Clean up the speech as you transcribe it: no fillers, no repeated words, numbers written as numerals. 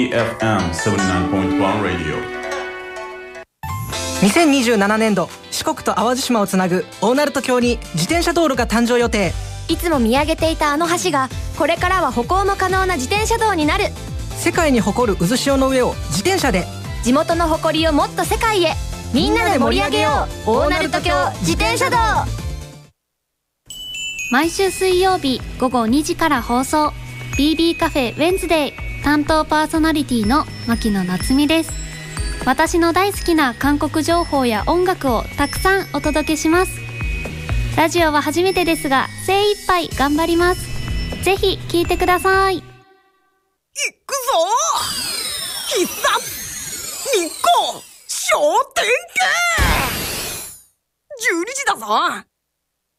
FM79.1 Radio。 2027年度四国と淡路島をつなぐ大鳴門橋に自転車道路が誕生予定。 いつも見上げていたあの橋がこれからは歩行も可能な自転車道になる。 世界に誇る渦潮の上を自転車で。 地元の誇りをもっと世界へ。みんなで盛り上げよう大鳴門橋自転車道。 毎週水曜日午後2時から放送 BB カフェウェンズデイ、担当パーソナリティの牧野夏実です。私の大好きな韓国情報や音楽をたくさんお届けします。ラジオは初めてですが精一杯頑張ります。ぜひ聞いてください。 行くぞ必殺日光商店街12時だぞ。